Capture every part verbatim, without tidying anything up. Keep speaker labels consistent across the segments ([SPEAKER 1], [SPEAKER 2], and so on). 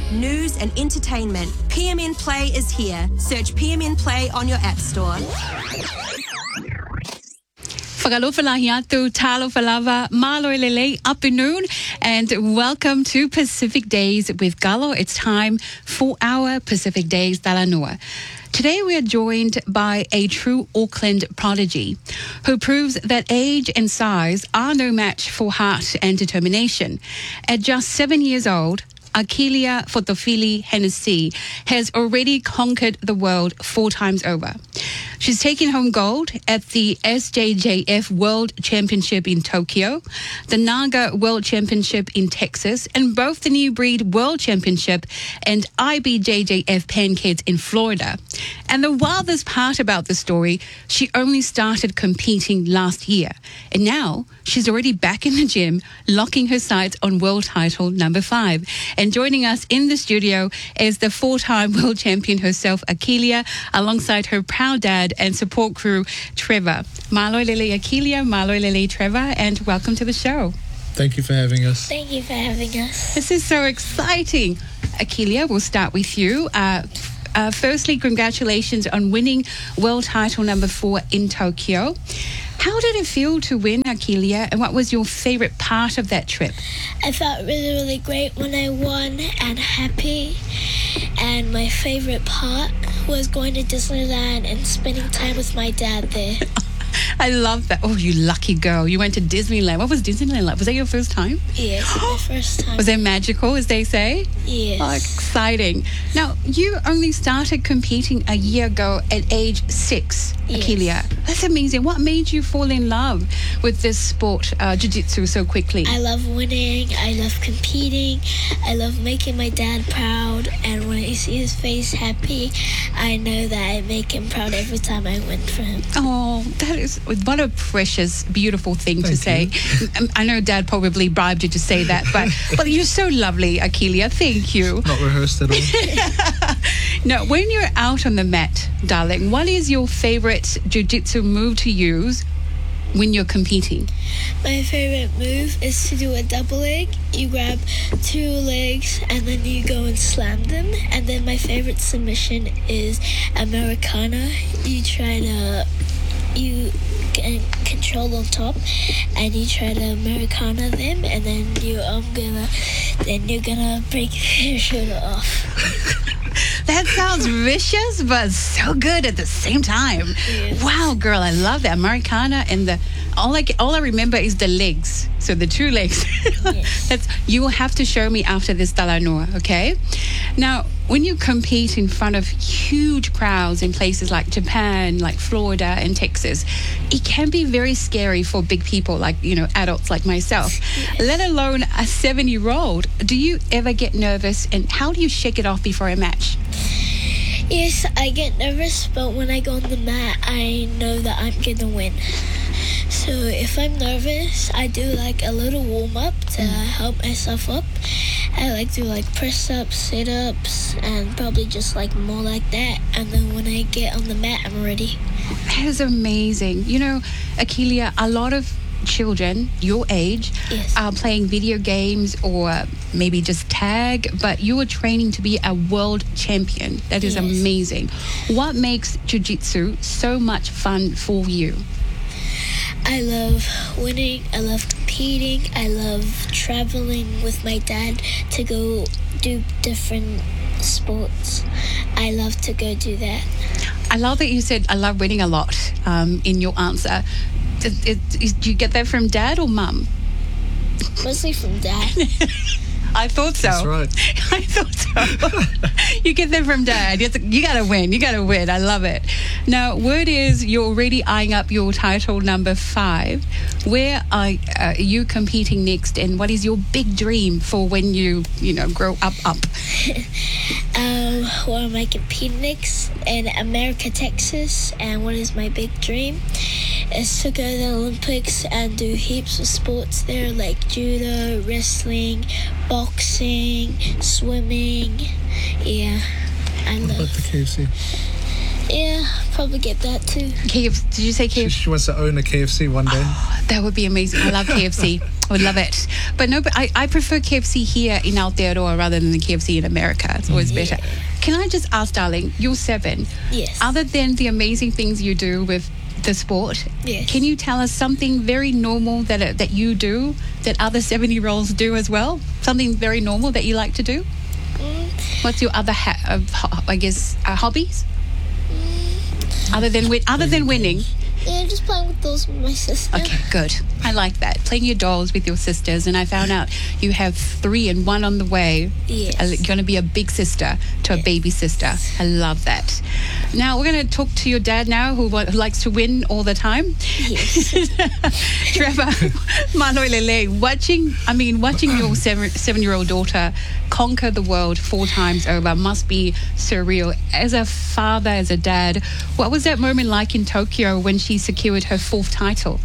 [SPEAKER 1] news and entertainment. P M N Play is here. Search P M N Play on your app store.
[SPEAKER 2] Whakalofalahiatu, talo falava, malo lele, afternoon, and welcome to Pacific Days with Galo. It's time for our Pacific Days Talanoa. Today we are joined by a true Auckland prodigy who proves that age and size are no match for heart and determination. At just seven years old, Akilia Fotofili Hennessy has already conquered the world four times over. She's taken home gold at the S J J F World Championship in Tokyo, the Naga World Championship in Texas, and both the New Breed World Championship and I B J J F Pan Kids in Florida. And the wildest part about the story, she only started competing last year. And now she's already back in the gym, locking her sights on world title number five. And joining us in the studio is the four-time world champion herself, Akilia, alongside her proud dad and support crew, Trevor. Malo lele Akilia, malo lele Trevor, and welcome to the show.
[SPEAKER 3] Thank you for having us.
[SPEAKER 4] Thank you for having us.
[SPEAKER 2] This is so exciting. Akilia, we'll start with you. Uh, uh, firstly, congratulations on winning world title number four in Tokyo. How did it feel to win, Akilia, and what was your favorite part of that trip?
[SPEAKER 4] I felt really, really great when I won and happy. And my favorite part was going to Disneyland and spending time with my dad there.
[SPEAKER 2] I love that. Oh, you lucky girl. You went to Disneyland. What was Disneyland like? Was that your first time?
[SPEAKER 4] Yes, my first time.
[SPEAKER 2] Was it magical, as they say?
[SPEAKER 4] Yes.
[SPEAKER 2] Oh, exciting. Now, you only started competing a year ago at age six,
[SPEAKER 4] Yes.
[SPEAKER 2] Akilia. That's amazing. What made you fall in love with this sport, uh, jiu-jitsu, so quickly?
[SPEAKER 4] I love winning. I love competing. I love making my dad proud. And when I see his face happy, I know that I make him proud every time I win for him.
[SPEAKER 2] Oh, that is what a precious, beautiful thing to
[SPEAKER 3] Thank
[SPEAKER 2] say. Um, I know Dad probably bribed you to say that, but but you're so lovely, Akilia. Thank you.
[SPEAKER 3] Not rehearsed at all.
[SPEAKER 2] Now, when you're out on the mat, darling, what is your favorite jiu-jitsu move to use when you're competing?
[SPEAKER 4] My favorite move is to do a double leg. You grab two legs and then you go and slam them. And then my favorite submission is Americana. You try to, you can control on top and you try to Americana them, and then you I'm gonna then you're gonna break their shoulder off.
[SPEAKER 2] That sounds vicious, but so good at the same time.
[SPEAKER 4] Yes.
[SPEAKER 2] Wow, girl, I love that. Americana and the all I all I remember is the legs. So the two legs.
[SPEAKER 4] Yes.
[SPEAKER 2] That's you will have to show me after this Talanoa, okay? Now, when you compete in front of huge crowds in places like Japan, like Florida and Texas, it can be very scary for big people like, you know, adults like myself,
[SPEAKER 4] Yes.
[SPEAKER 2] let alone a seven-year-old. Do you ever get nervous, and how do you shake it off before a match?
[SPEAKER 4] Yes, I get nervous, but when I go on the mat, I know that I'm gonna win. So if I'm nervous, I do like a little warm-up to help myself up. I like to like press-ups, sit-ups, and probably just like more like that. And then when I get on the mat, I'm ready.
[SPEAKER 2] That is amazing. You know, Akilia, a lot of children your age
[SPEAKER 4] Yes.
[SPEAKER 2] are playing video games or maybe just tag, but you are training to be a world champion. That is
[SPEAKER 4] Yes.
[SPEAKER 2] amazing. What makes jiu-jitsu so much fun for you?
[SPEAKER 4] I love winning. I love competing. I love traveling with my dad to go do different sports. I love to go do that.
[SPEAKER 2] I love that you said I love winning a lot um, in your answer. It, it, is- do you get that from dad or mum?
[SPEAKER 4] Mostly from dad.
[SPEAKER 2] I thought so.
[SPEAKER 3] That's right.
[SPEAKER 2] I thought so. You get that from dad. You, you gotta win. You gotta win. I love it. Now, word is you're already eyeing up your title number five. Where are uh, you competing next, and what is your big dream for when you, you know, grow up, up?
[SPEAKER 4] Um, where am I competing next? In America, Texas. And what is my big dream? Is to go to the Olympics and do heaps of sports there, like judo, wrestling, boxing, swimming. Yeah, I
[SPEAKER 3] What about
[SPEAKER 4] love.
[SPEAKER 3] the K F C?
[SPEAKER 4] Yeah, probably get that too.
[SPEAKER 2] K F C, did you say K
[SPEAKER 3] She,
[SPEAKER 2] F C?
[SPEAKER 3] she wants to own a K F C one day.
[SPEAKER 2] That would be amazing. I love K F C. I would love it. But no, but I, I prefer K F C here in Aotearoa rather than the K F C in America. It's always
[SPEAKER 4] Yeah.
[SPEAKER 2] better. Can I just ask, darling, you're seven.
[SPEAKER 4] Yes.
[SPEAKER 2] Other than the amazing things you do with the sport,
[SPEAKER 4] Yes.
[SPEAKER 2] can you tell us something very normal that uh, that you do that other seven-year-olds do as well? Something very normal that you like to do?
[SPEAKER 4] Mm,
[SPEAKER 2] What's your other, ha- uh, ho- I guess, uh, hobbies? Other than win- other than winning.
[SPEAKER 4] yeah, just playing with those with my sister.
[SPEAKER 2] Okay, good. I like that. Playing your dolls with your sisters. And I found out you have three and one on the way.
[SPEAKER 4] Yes.
[SPEAKER 2] Uh, You're going to be a big sister to a baby sister. I love that. Now, we're going to talk to your dad now, who, wa- who likes to win all the time.
[SPEAKER 4] Yes.
[SPEAKER 2] Trevor, Maloi Lele, watching, I mean, watching your seven, seven-year-old daughter conquer the world four times over must be surreal. As a father, as a dad, what was that moment like in Tokyo when she secured her fourth title?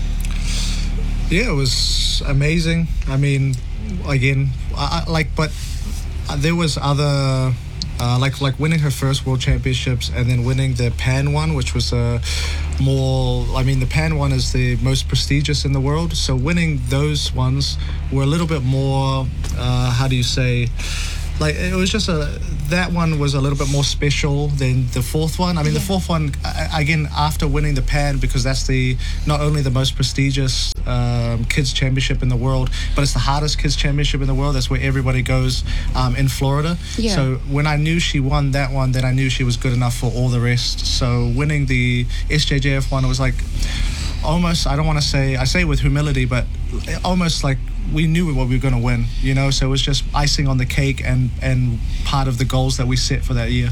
[SPEAKER 3] Yeah, it was amazing. I mean, again, I, I, like, but there was other, uh, like, like winning her first World Championships and then winning the Pan one, which was a more. I mean, the Pan one is the most prestigious in the world. So winning those ones were a little bit more. Uh, how do you say? Like, it was just a, that one was a little bit more special than the fourth one. I mean, the fourth one, a- again, after winning the Pan, because that's the, not only the most prestigious um, kids championship in the world, but it's the hardest kids championship in the world. That's where everybody goes um, in Florida.
[SPEAKER 2] Yeah.
[SPEAKER 3] So when I knew she won that one, then I knew she was good enough for all the rest. So winning the S J J F one, it was like, almost, I don't want to say, I say it with humility, but almost like we knew what we were going to win, you know, so it was just icing on the cake and, and part of the goals that we set for that year.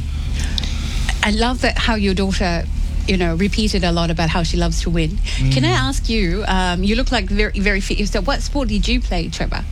[SPEAKER 2] I love that how your daughter, you know, repeated a lot about how she loves to win. Can I ask you, um, you look like very, very fit. So what sport did you play, Trevor?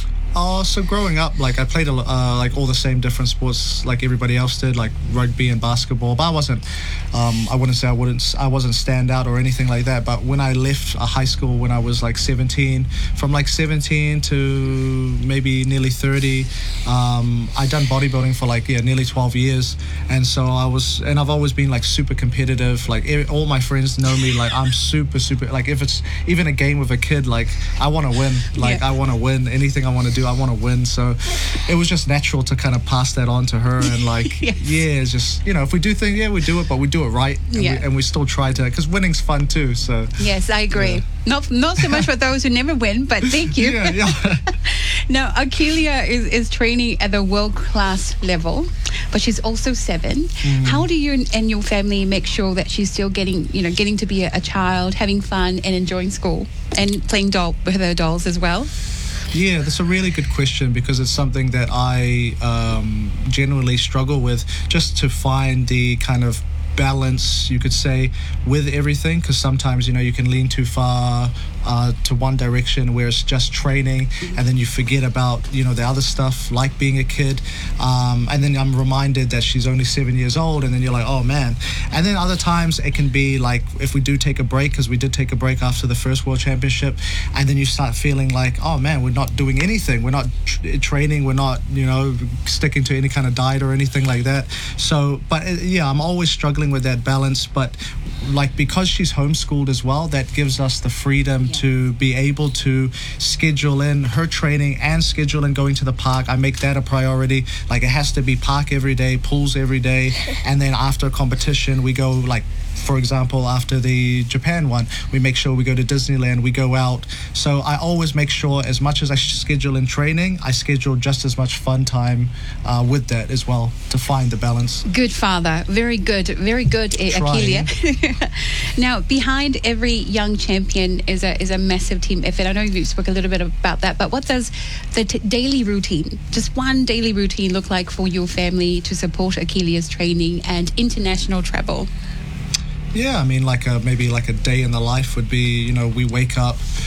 [SPEAKER 3] Uh, so growing up, like I played a, lo- uh, like all the same different sports like everybody else did, like rugby and basketball. But I wasn't, um, I wouldn't say I wouldn't, I wasn't stand out or anything like that. But when I left uh, high school when I was like seventeen, from like seventeen to maybe nearly thirty, um, I done bodybuilding for like yeah nearly twelve years, and so I was, and I've always been like super competitive. Like every, all my friends know me. Like I'm super super. Like if it's even a game with a kid, like I want to win. Like
[SPEAKER 2] Yeah.
[SPEAKER 3] I want to win. Anything I want to do, I want to win. So it was just natural to kind of pass that on to her and like
[SPEAKER 2] Yes.
[SPEAKER 3] yeah, it's just, you know, if we do things, yeah, we do it, but we do it right, and,
[SPEAKER 2] Yeah.
[SPEAKER 3] we, and we still try to, because winning's fun too. So
[SPEAKER 2] Yes, I agree.
[SPEAKER 3] Yeah.
[SPEAKER 2] Not not so much for those who never win, but thank you.
[SPEAKER 3] yeah, yeah.
[SPEAKER 2] Now, Akelia is, is training at the world-class level, but she's also seven. How do you and your family make sure that she's still getting, you know, getting to be a, a child, having fun and enjoying school and playing doll with her dolls as well?
[SPEAKER 3] Yeah, that's a really good question, because it's something that I um, generally struggle with, just to find the kind of balance, you could say, with everything, because sometimes, you know, you can lean too far uh, to one direction where it's just training, and then you forget about, you know, the other stuff like being a kid, um, and then I'm reminded that she's only seven years old, and then you're like, oh man. And then other times it can be like, if we do take a break, because we did take a break after the first World Championship, and then you start feeling like, oh man, we're not doing anything, we're not tr- training, we're not, you know, sticking to any kind of diet or anything like that. So, but uh, yeah, I'm always struggling with that balance. But like, because she's homeschooled as well, that gives us the freedom to be able to schedule in her training and schedule in going to the park. I make that a priority. Like, it has to be park every day, pools every day, and then after competition we go, like, for example, after the Japan one, we make sure we go to Disneyland, we go out. So I always make sure, as much as I schedule in training, I schedule just as much fun time uh, with that as well, to find the balance.
[SPEAKER 2] Good father. Very good. Very good, eh,
[SPEAKER 3] Trying.
[SPEAKER 2] Akelia. Now, behind every young champion is a is a massive team effort. I know you spoke a little bit about that, but what does the t- daily routine, just one daily routine, look like for your family to support Akelia's training and international travel?
[SPEAKER 3] Yeah, I mean, like a, maybe like a day in the life would be, you know, we wake up,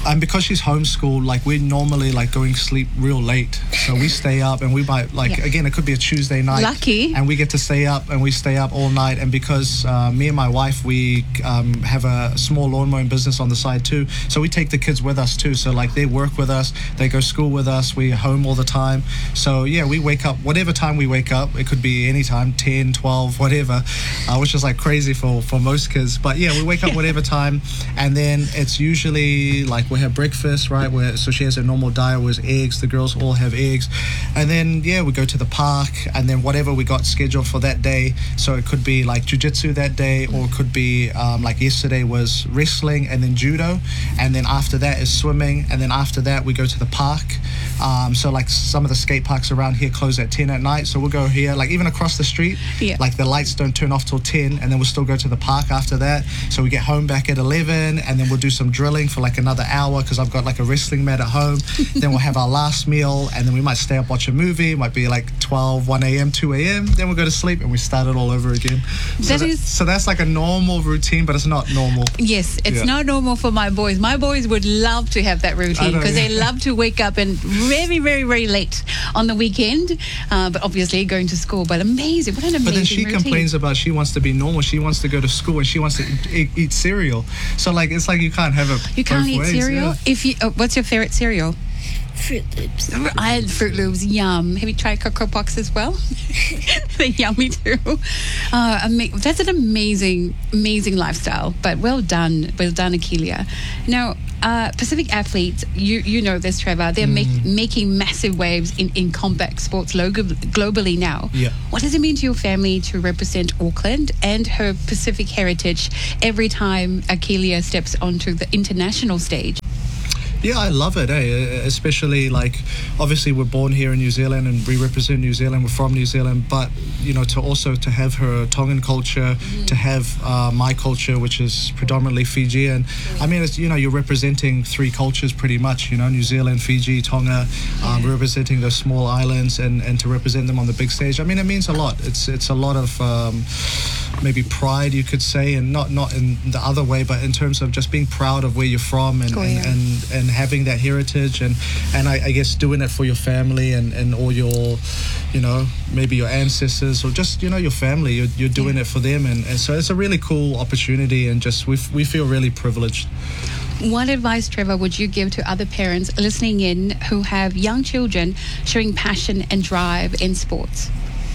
[SPEAKER 3] and because she's homeschooled, like we're normally like going to sleep real late, so we stay up and we might like
[SPEAKER 2] Yeah.
[SPEAKER 3] again it could be a Tuesday night.
[SPEAKER 2] Lucky.
[SPEAKER 3] And we get to stay up and we stay up all night. And because uh, me and my wife, we um, have a small lawn mowing business on the side too, so we take the kids with us too. So like they work with us, they go school with us, we're home all the time. So yeah, we wake up whatever time we wake up. It could be any time, ten, twelve, whatever, uh, which is like crazy for for most kids. But yeah, we wake up whatever time, and then it's usually like we have breakfast, right? Where so she has a normal diet with eggs. The girls all have eggs, and then yeah, we go to the park, and then whatever we got scheduled for that day. So it could be like jiu-jitsu that day, or it could be um, like yesterday was wrestling and then judo, and then after that is swimming, and then after that we go to the park. Um, so like some of the skate parks around here close at ten at night, so we'll go here, like even across the street,
[SPEAKER 2] Yeah.
[SPEAKER 3] like the lights don't turn off till ten, and then we'll still go to the park after that. So we get home back at eleven, and then we'll do some drilling for like another hour because I've got like a wrestling mat at home. Then we'll have our last meal, and then we might stay up, watch a movie. It might be like twelve, one a.m., two a.m. Then we'll go to sleep and we start it all over again. So,
[SPEAKER 2] That is-
[SPEAKER 3] so that's like a normal routine, but it's not normal.
[SPEAKER 2] Yes, it's
[SPEAKER 3] Yeah.
[SPEAKER 2] not normal for my boys. My boys would love to have that routine
[SPEAKER 3] know,
[SPEAKER 2] because
[SPEAKER 3] yeah.
[SPEAKER 2] they love to wake up and very, very, very late on the weekend. Uh, but obviously going to school. But amazing, what an amazing
[SPEAKER 3] But then she
[SPEAKER 2] routine.
[SPEAKER 3] complains about she wants to be normal. She wants to go to school and she wants to eat, eat cereal. So like it's like you can't have it.
[SPEAKER 2] You can't
[SPEAKER 3] both
[SPEAKER 2] eat
[SPEAKER 3] ways,
[SPEAKER 2] cereal.
[SPEAKER 3] yeah.
[SPEAKER 2] If you, uh, what's your favorite cereal?
[SPEAKER 4] Fruit Loops.
[SPEAKER 2] I had Fruit Loops. Yum. Have you tried Cocoa Pops as well? They're yummy too. Uh, ama- that's an amazing, amazing lifestyle. But well done, well done, Akelia. Now, uh, Pacific athletes, you you know this, Trevor. They're make, making massive waves in, in combat sports logo, globally now.
[SPEAKER 3] Yeah.
[SPEAKER 2] What does it mean to your family to represent Auckland and her Pacific heritage every time Akelia steps onto the international stage?
[SPEAKER 3] Yeah, I love it, eh? Especially like, obviously we're born here in New Zealand and we represent New Zealand. We're from New Zealand, but you know, to also to have her Tongan culture, mm-hmm. to have uh, my culture, which is predominantly Fijian. I mean, it's, you know, you're representing three cultures pretty much. You know, New Zealand, Fiji, Tonga, um, representing those small islands, and, and to represent them on the big stage. I mean, it means a lot. It's it's a lot of. Um, maybe pride, you could say, and not not in the other way, but in terms of just being proud of where you're from, and
[SPEAKER 2] Oh,
[SPEAKER 3] and,
[SPEAKER 2] yeah.
[SPEAKER 3] and and having that heritage, and and I, I guess doing it for your family and and all your, you know, maybe your ancestors or just, you know, your family. You're, you're doing
[SPEAKER 2] Yeah.
[SPEAKER 3] it for them, and, and so it's a really cool opportunity, and just we we feel really privileged.
[SPEAKER 2] What advice, Trevor, would you give to other parents listening in who have young children showing passion and drive in sports?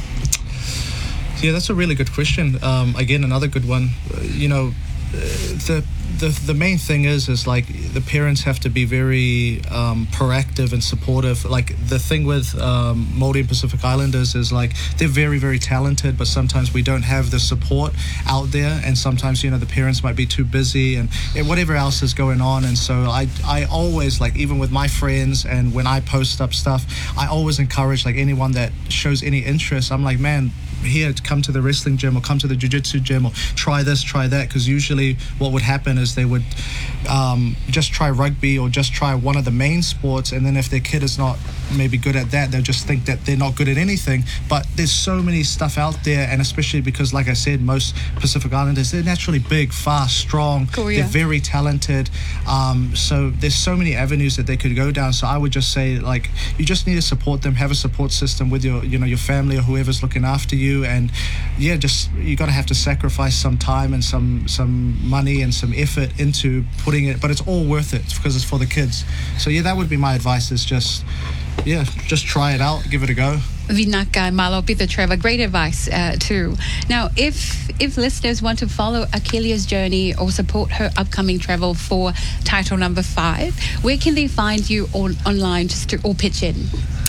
[SPEAKER 3] Yeah, that's a really good question. Um, again, another good one. Uh, you know, uh, the the the main thing is is like the parents have to be very um, proactive and supportive. Like the thing with um, Māori and Pacific Islanders is like they're very very talented, but sometimes we don't have the support out there, and sometimes, you know, the parents might be too busy and, and whatever else is going on. And so I I always, like, even with my friends and when I post up stuff, I always encourage like anyone that shows any interest. I'm like, man, here, to come to the wrestling gym or come to the jiu-jitsu gym or try this, try that, because usually what would happen is they would um, just try rugby or just try one of the main sports, and then if their kid is not maybe good at that, they'll just think that they're not good at anything. But there's so many stuff out there, and especially because, like I said, most Pacific Islanders, they're naturally big, fast, strong,
[SPEAKER 2] Cool, yeah.
[SPEAKER 3] they're very talented, um, so there's so many avenues that they could go down. So I would just say, like, you just need to support them, have a support system with your, you know, your family or whoever's looking after you, and yeah, just you got to have to sacrifice some time and some some money and some effort into putting it, but it's all worth it because it's for the kids. So yeah, that would be my advice, is just yeah just try it out, give it a go.
[SPEAKER 2] Vinaka Malo Peter Trevor, great advice uh, too. Now, if if listeners want to follow Akelia's journey or support her upcoming travel for title number five, where can they find you on, online just to or pitch in?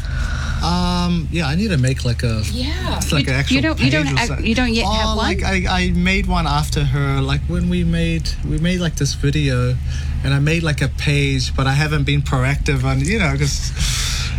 [SPEAKER 3] Um, yeah, I need to make like a
[SPEAKER 2] Yeah,
[SPEAKER 3] it's like
[SPEAKER 2] you,
[SPEAKER 3] an actual
[SPEAKER 2] you don't you don't
[SPEAKER 3] page or
[SPEAKER 2] ac-
[SPEAKER 3] something.
[SPEAKER 2] you don't yet
[SPEAKER 3] oh,
[SPEAKER 2] have one.
[SPEAKER 3] like I, I made one after her, like when we made we made like this video, and I made like a page, but I haven't been proactive on, you know, because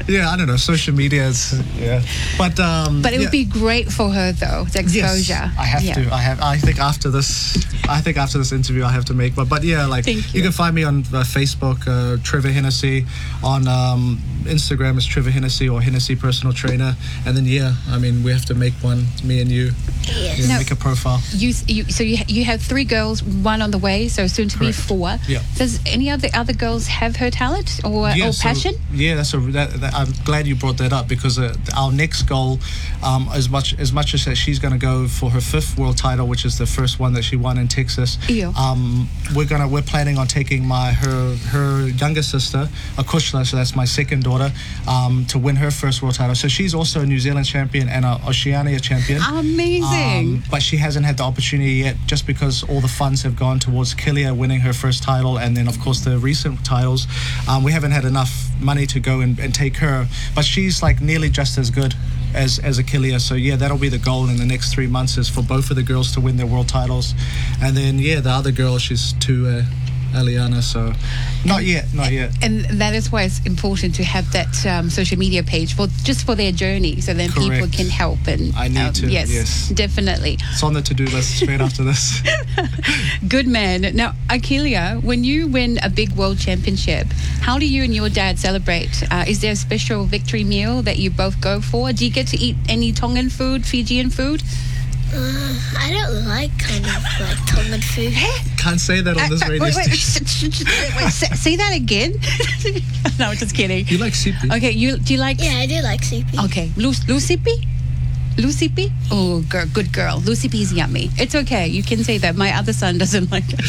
[SPEAKER 3] yeah, I don't know. Social media is yeah, but um,
[SPEAKER 2] But it
[SPEAKER 3] yeah.
[SPEAKER 2] would be great for her, though, the exposure.
[SPEAKER 3] Yes, I have
[SPEAKER 2] Yeah.
[SPEAKER 3] to. I have. I think after this, I think after this interview, I have to make. But but yeah, like
[SPEAKER 2] Thank you.
[SPEAKER 3] can find me on uh, Facebook, uh, Trevor Hennessy. On um, Instagram is Trevor Hennessy or Hennessy Personal Trainer. And then yeah, I mean we have to make one, me and you,
[SPEAKER 4] Yes.
[SPEAKER 3] yeah,
[SPEAKER 2] No.
[SPEAKER 3] make a profile.
[SPEAKER 2] You, you, so you, you have three girls, one on the way, so soon to be
[SPEAKER 3] Correct.
[SPEAKER 2] four.
[SPEAKER 3] Yeah.
[SPEAKER 2] Does any of the other girls have her talent or,
[SPEAKER 3] Yeah,
[SPEAKER 2] or
[SPEAKER 3] so-
[SPEAKER 2] passion?
[SPEAKER 3] Yeah, that's a. That, that, I'm glad you brought that up because uh, our next goal, um, as much as much as that she's going to go for her fifth world title, which is the first one that she won in Texas.
[SPEAKER 2] Yeah.
[SPEAKER 3] Um, we're gonna we're planning on taking my her her younger sister, Akushla, so that's my second daughter, um, to win her first world title. So she's also a New Zealand champion and a Oceania champion.
[SPEAKER 2] Amazing.
[SPEAKER 3] Um, but she hasn't had the opportunity yet just because all the funds have gone towards Kilia winning her first title and then of course the recent titles. Um, we haven't had enough money to go and, and take her, but she's like nearly just as good as as Akilia. So yeah, that'll be the goal in the next three months is for both of the girls to win their world titles. And then yeah, the other girl, she's two uh, Aliana, so not yet, not yet.
[SPEAKER 2] And that is why it's important to have that um, social media page for just for their journey, so then people
[SPEAKER 3] Correct.
[SPEAKER 2] can help. And
[SPEAKER 3] I need
[SPEAKER 2] um,
[SPEAKER 3] to,
[SPEAKER 2] Yes,
[SPEAKER 3] yes.
[SPEAKER 2] definitely.
[SPEAKER 3] It's on the to-do list straight after this.
[SPEAKER 2] Good man. Now, Akilia, when you win a big world championship, how do you and your dad celebrate? Uh, is there a special victory meal that you both go for? Do you get to eat any Tongan food, Fijian food?
[SPEAKER 4] Uh, I don't like kind of like Tongan food.
[SPEAKER 3] Can't say that on this
[SPEAKER 2] Uh, uh,
[SPEAKER 3] radio
[SPEAKER 2] wait, wait,
[SPEAKER 3] station.
[SPEAKER 2] sh- sh- sh- wait, say, say that again. No, I'm just kidding.
[SPEAKER 3] You like sipi?
[SPEAKER 2] Okay, you do you like?
[SPEAKER 4] Yeah, I do like soupy.
[SPEAKER 2] Okay, Lu- Lucipi? Lucipi? Oh, girl, good girl. Lucipi is yummy. It's okay. You can say that. My other son doesn't like it.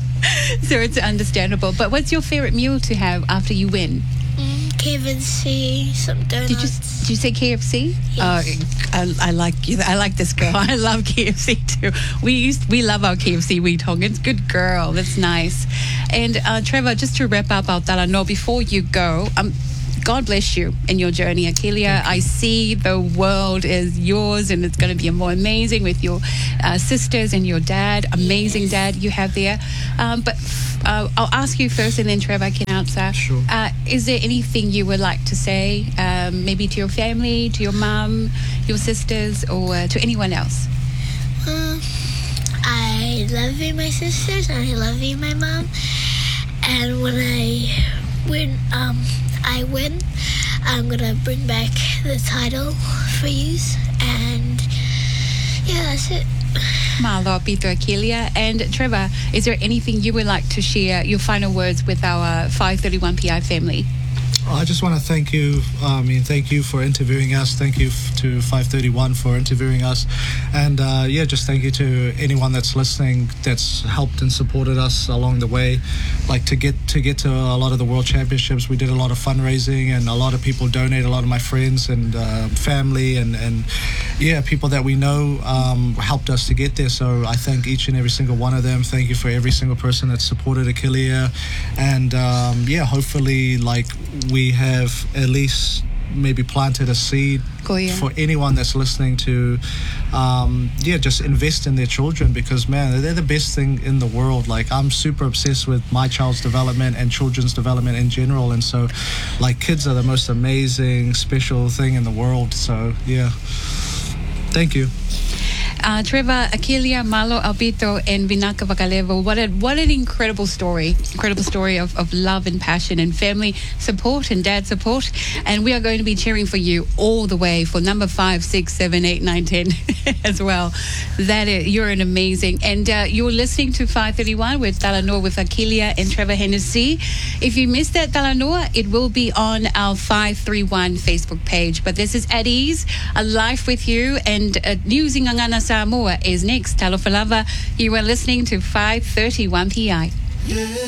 [SPEAKER 2] So it's understandable. But what's your favorite meal to have after you win?
[SPEAKER 4] Mm, K F C, some donuts.
[SPEAKER 2] Did you did you say K F C?
[SPEAKER 4] Yes.
[SPEAKER 2] Uh, I, I like you. I like this girl. I love K F C too. We used we love our K F C. We Tongans. Good girl. That's nice. And uh, Trevor, just to wrap up our Talanoa before you go, um, God bless you in your journey, Akilia. I see the world is yours, and it's going to be more amazing with your uh, sisters and your dad. Amazing
[SPEAKER 4] Yes.
[SPEAKER 2] dad you have there. Um, but uh, I'll ask you first, and then Trevor can answer.
[SPEAKER 3] Sure.
[SPEAKER 2] Uh, is there anything you would like to say, um, maybe to your family, to your mum, your sisters, or uh, to anyone else?
[SPEAKER 4] Um, I love you, my sisters, and I love you, my mom. And when I win, um, I win, I'm gonna bring back the title for you. And yeah, that's it.
[SPEAKER 2] Malo, Peter, Akilia. And Trevor, is there anything you would like to share, your final words with our five thirty-one P I family?
[SPEAKER 3] I just want to thank you. I mean, thank you for interviewing us. Thank you f- to five thirty-one for interviewing us. And uh, yeah, just thank you to anyone that's listening that's helped and supported us along the way. Like to get to get to a lot of the world championships, we did a lot of fundraising and a lot of people donated, a lot of my friends and uh, family and, and yeah, people that we know um, helped us to get there. So I thank each and every single one of them. Thank you for every single person that supported Akilia. And um, yeah, hopefully like we we have at least maybe planted a seed
[SPEAKER 2] Goya.
[SPEAKER 3] for anyone that's listening to um, yeah just invest in their children, because man, they're the best thing in the world. Like I'm super obsessed with my child's development and children's development in general, and so like kids are the most amazing special thing in the world. So yeah, thank you.
[SPEAKER 2] Uh, Trevor, Akilia, Malo, Albito, and Vinaka Vakalevo. What a, what an incredible story. Incredible story of, of love and passion and family support and dad support. And we are going to be cheering for you all the way for number five, six, seven, eight, nine, ten as well. That is, you're an amazing. And uh, you're listening to five thirty-one with Talanoa with Akilia and Trevor Hennessy. If you missed that Talanoa, it will be on our five thirty-one Facebook page. But this is At Ease, a life with you, and uh, News in Ngangana Samoa is next. Talofa lava. You are listening to five thirty-one P I.